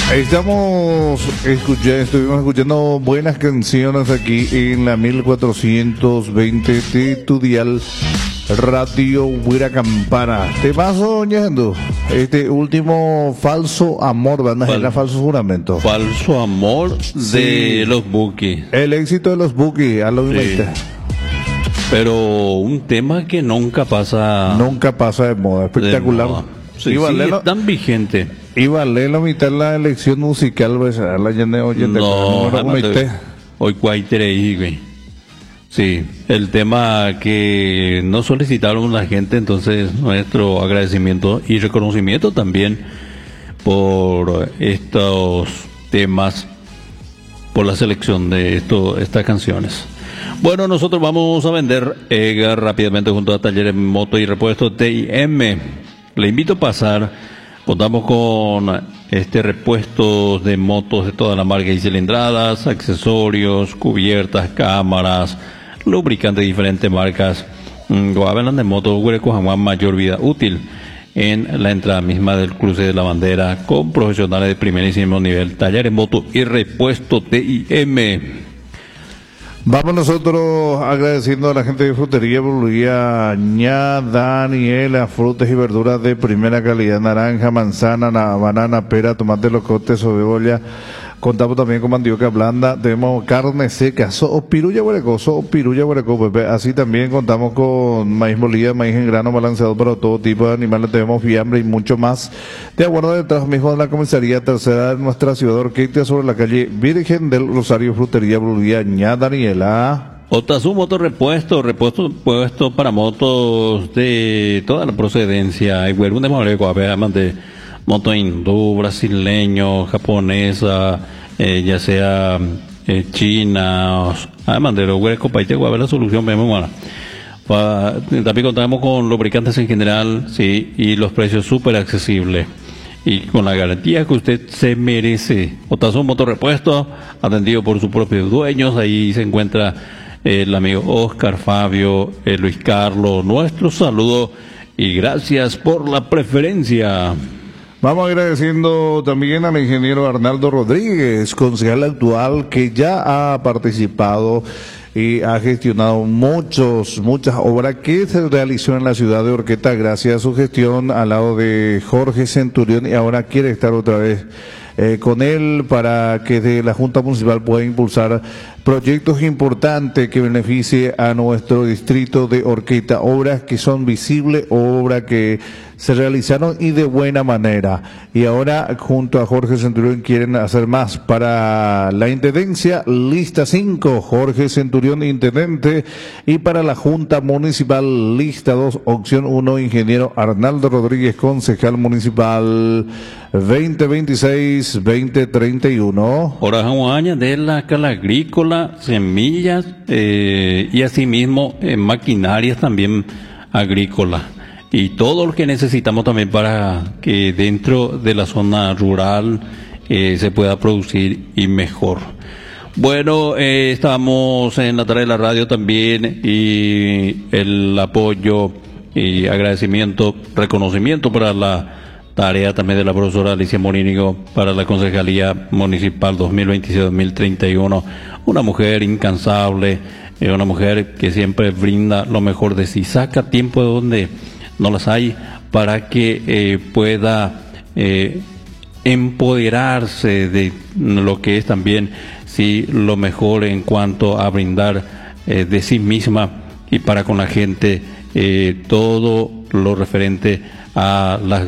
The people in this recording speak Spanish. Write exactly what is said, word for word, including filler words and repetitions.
Estamos escuchando, estuvimos escuchando buenas canciones aquí en la mil cuatrocientos veinte de tu dial Radio Huira Campana. Te vas soñando este último Falso Amor, banda Fal era Falso Juramento. Falso Amor de sí. Los Buki. El éxito de los Buki, a lo mismo. Sí. Pero un tema que nunca pasa. Nunca pasa de moda, espectacular. De moda. Sí, sí, es tan vigente. Y vale la mitad la elección musical, pues, la gente oyente. No, no hoy cuaitere, güey. Sí, el tema que nos solicitaron la gente, entonces nuestro agradecimiento y reconocimiento también por estos temas, por la selección de esto, estas canciones. Bueno, nosotros vamos a vender eh, rápidamente junto a Talleres Moto y Repuesto T I M. Le invito a pasar, contamos con este repuestos de motos de toda la marca y cilindradas, accesorios, cubiertas, cámaras, lubricantes de diferentes marcas. Hablan de motos, Huereco Jamás, mayor vida útil en la entrada misma del cruce de la bandera con profesionales de primerísimo nivel. Talleres Moto y Repuesto T I M. Vamos nosotros agradeciendo a la gente de Frutería Brujería Ña Daniela, frutas y verduras de primera calidad, naranja, manzana, banana, pera, tomate, locote, cebolla. Contamos también con mandioca blanda, tenemos carne seca, so pirulla huereco, so pirulla huereco, Pepe. Así también contamos con maíz molida, maíz en grano balanceado para todo tipo de animales, tenemos fiambre y mucho más. De acuerdo detrás mismo de la comisaría tercera de nuestra ciudad de Orquídea, sobre la calle Virgen del Rosario, Frutería Brujería Ña Daniela. Otazu Moto Repuesto, repuesto puesto para motos de toda la procedencia. Hay un de de moto hindú, brasileño, japonesa, eh, ya sea eh, china, además de los huecos, para a ver la solución, vemos bueno. Pa, también contamos con lubricantes en general, sí, y los precios súper accesibles. Y con la garantía que usted se merece. Otazu Moto Repuesto, atendido por sus propios dueños, ahí se encuentra eh, el amigo Oscar, Fabio, eh, Luis Carlos, nuestro saludo y gracias por la preferencia. Vamos agradeciendo también al ingeniero Arnaldo Rodríguez, concejal actual, que ya ha participado y ha gestionado muchos, muchas obras que se realizó en la ciudad de Orqueta gracias a su gestión al lado de Jorge Centurión, y ahora quiere estar otra vez eh, con él para que de la Junta Municipal pueda impulsar proyectos importantes que beneficie a nuestro distrito de Orqueta, obras que son visibles, obras que se realizaron y de buena manera. Y ahora junto a Jorge Centurión quieren hacer más para la Intendencia, lista cinco, Jorge Centurión, intendente, y para la Junta Municipal, lista dos, opción uno, ingeniero Arnaldo Rodríguez, concejal municipal veinte veintiséis veinte treinta y uno. Ahora vamos a añadir la cala agrícola, semillas eh, y asimismo eh, maquinarias también agrícolas. Y todo lo que necesitamos también para que dentro de la zona rural eh, se pueda producir y mejor. Bueno, eh, estamos en la tarde de la radio también y el apoyo y agradecimiento, reconocimiento para la tarea también de la profesora Alicia Morínigo para la Concejalía Municipal dos mil veintisiete dos mil treinta y uno. Una mujer incansable, eh, una mujer que siempre brinda lo mejor de sí, saca tiempo de donde no las hay para que eh, pueda eh, empoderarse de lo que es también sí lo mejor en cuanto a brindar eh, de sí misma y para con la gente eh, todo lo referente a las